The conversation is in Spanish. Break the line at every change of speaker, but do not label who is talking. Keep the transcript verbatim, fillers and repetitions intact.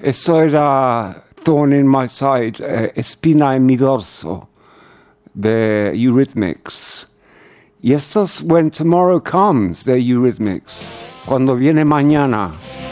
Eso era Thorn in My Side, eh, Espina en mi dorso, de Eurythmics. Y esto es When Tomorrow Comes, de Eurythmics, cuando viene mañana.